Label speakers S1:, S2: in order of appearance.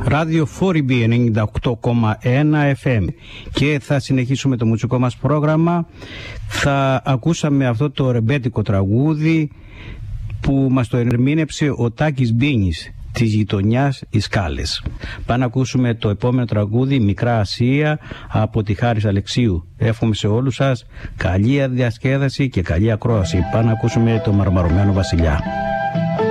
S1: Ράδιο Φόριμπι 98,1 FM και θα συνεχίσουμε το μουσικό μας πρόγραμμα. Θα ακούσαμε αυτό το ρεμπέτικο τραγούδι που μας το ερμήνεψε ο Τάκης Μπίνης της γειτονιάς οι Σκάλες. Πάμε να ακούσουμε το επόμενο τραγούδι, Μικρά Ασία, από τη Χάρης Αλεξίου. Εύχομαι σε όλους σας καλή διασκέδαση και καλή ακρόαση. Πάμε να ακούσουμε το Μαρμαρωμένο Βασιλιά.